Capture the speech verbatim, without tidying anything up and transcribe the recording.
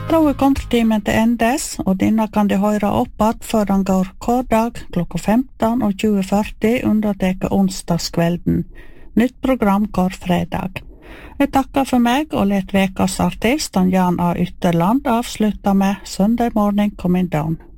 Da er kontratimen til endes, og denne kan de høre opp at før den går hver dag klokka femten og tjue førti underteker onsdagskvelden. Nytt program hver fredag. Jeg takker for meg og let vekas artist, Jan A. Ytterland, avslutte med Sunday Morning Coming Down.